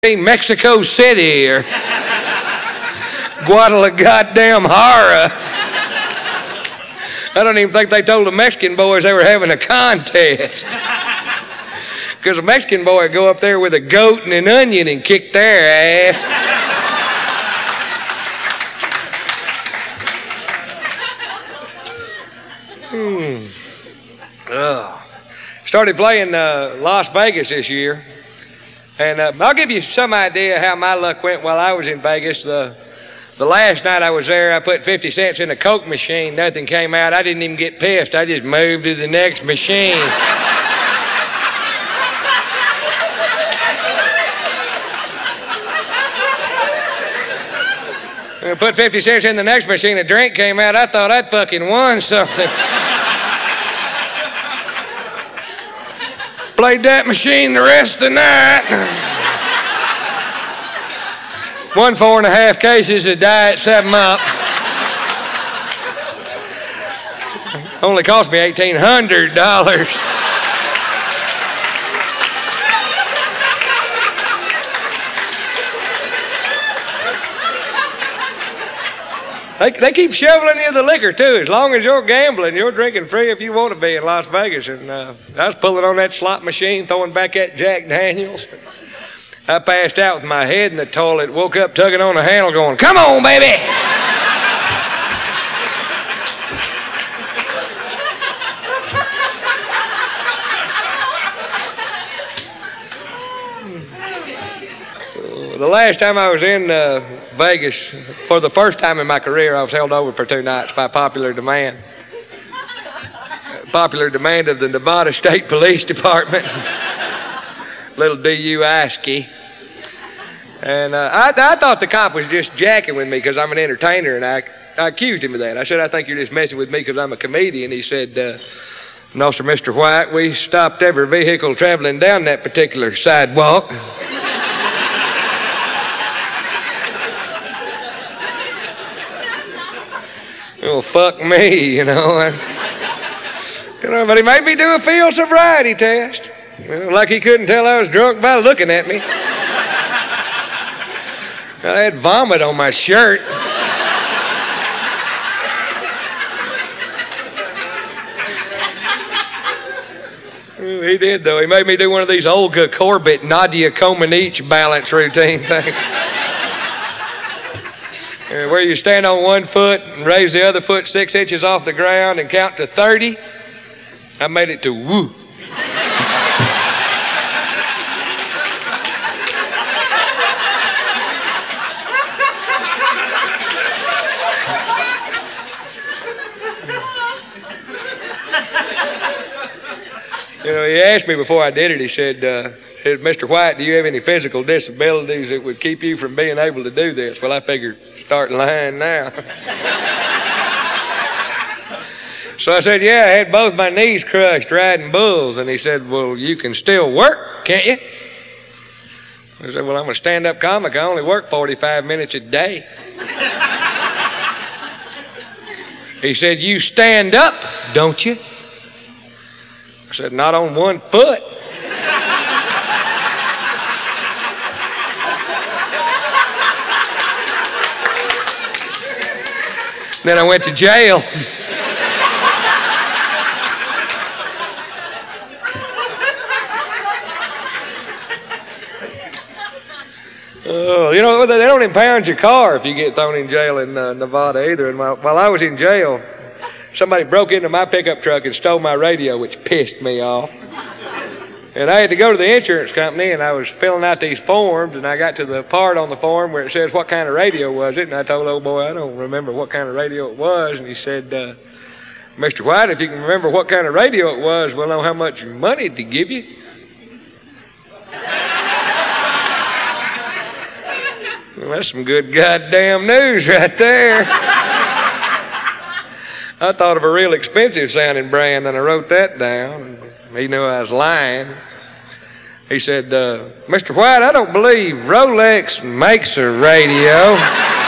Mexico City or Guadalajara. I don't even think they told the Mexican boys they were having a contest. Because a Mexican boy would go up there with a goat and an onion and kick their ass. Started playing Las Vegas this year. And I'll give you some idea how my luck went while I was in Vegas. The last night I was there, I put 50 cents in a Coke machine. Nothing came out. I didn't even get pissed. I just moved to the next machine. I put 50 cents in the next machine. A drink came out. I thought I'd fucking won something. Played that machine the rest of the night. Won 4.5 cases of Diet 7-Up. Only cost me $1,800. They keep shoveling you the liquor, too. As long as you're gambling, you're drinking free if you want to be in Las Vegas. And I was pulling on that slot machine, throwing back that Jack Daniels. I passed out with my head in the toilet, woke up tugging on the handle going, "Come on, baby!" The last time I was in Vegas, for the first time in my career, I was held over for 2 nights by popular demand. Popular demand of the Nevada State Police Department. Little DUI-ski. And I thought the cop was just jacking with me because I'm an entertainer, and I accused him of that. I said, "I think you're just messing with me because I'm a comedian." He said, "No, sir, Mr. White, we stopped every vehicle traveling down that particular sidewalk." Well, fuck me, you know. But he made me do a field sobriety test. Like he couldn't tell I was drunk by looking at me. I had vomit on my shirt. He did, though. He made me do one of these Olga Corbett, Nadia Comaneci balance routine things. Where you stand on one foot and raise the other foot 6 inches off the ground and count to 30. I made it to woo. You know, he asked me before I did it, he said, "Mr. White, do you have any physical disabilities that would keep you from being able to do this?" Well, I figured, start lying now. So I said, "Yeah, I had both my knees crushed riding bulls." And he said, "Well, you can still work, can't you?" I said, "Well, I'm a stand-up comic. I only work 45 minutes a day." He said, "You stand up, don't you?" I said, "Not on one foot." Then I went to jail. You know, they don't impound your car if you get thrown in jail in Nevada either. And while I was in jail, somebody broke into my pickup truck and stole my radio, which pissed me off. And I had to go to the insurance company, and I was filling out these forms, and I got to the part on the form where it says, "What kind of radio was it?" And I told old boy, "I don't remember what kind of radio it was." And he said, "Mr. White, if you can remember what kind of radio it was, we'll know how much money to give you." Well, that's some good goddamn news right there. I thought of a real expensive sounding brand, and I wrote that down. He knew I was lying. He said, "Mr. White, I don't believe Rolex makes a radio."